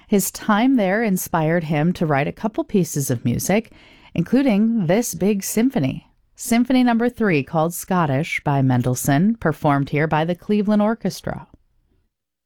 His time there inspired him to write a couple pieces of music, including this big symphony. Symphony number 3, called Scottish by Mendelssohn, performed here by the Cleveland Orchestra.